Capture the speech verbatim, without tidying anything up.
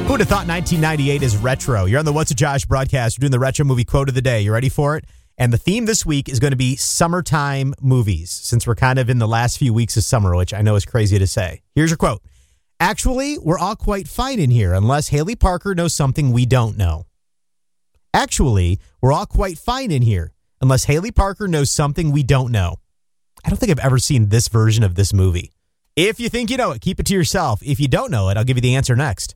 Who would have thought nineteen ninety-eight is retro? You're on the What's a Josh broadcast. We're doing the retro movie quote of the day. You ready for it? And the theme this week is going to be summertime movies, since we're kind of in the last few weeks of summer, which I know is crazy to say. Here's your quote. Actually, we're all quite fine in here unless Haley Parker knows something we don't know. Actually, we're all quite fine in here unless Haley Parker knows something we don't know. I don't think I've ever seen this version of this movie. If you think you know it, keep it to yourself. If you don't know it, I'll give you the answer next.